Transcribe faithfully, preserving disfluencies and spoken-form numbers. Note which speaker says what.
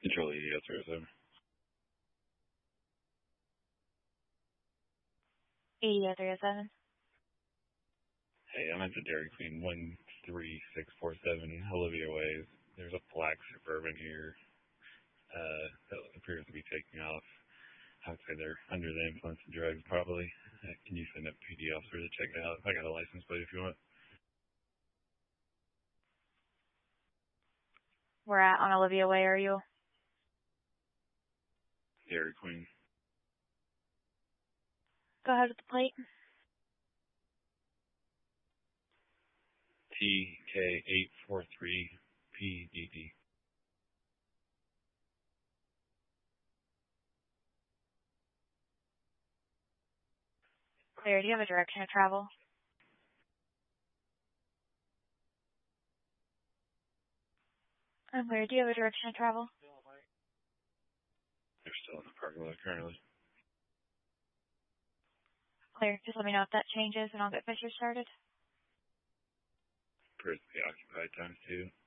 Speaker 1: Control eighty, that's zero seven.
Speaker 2: eighty oh three oh seven.
Speaker 1: Hey, I'm at the Dairy Queen one three six four seven Olivia Ways. There's a black Suburban here uh, that appears to be taking off. I would say they're under the influence of drugs, probably. Uh, can you send a P D officer to check it out? I got a license plate if you want.
Speaker 2: We're at on Olivia Way, are you?
Speaker 1: Dairy Queen.
Speaker 2: Go ahead with the plate.
Speaker 1: T K eight four three P D D.
Speaker 2: Clear. Do you have a direction of travel? I'm clear. Do you have a direction of travel?
Speaker 1: They're still in the parking lot currently.
Speaker 2: Clear. Just let me know if that changes and I'll get Fisher started.
Speaker 1: Appears to be occupied times two.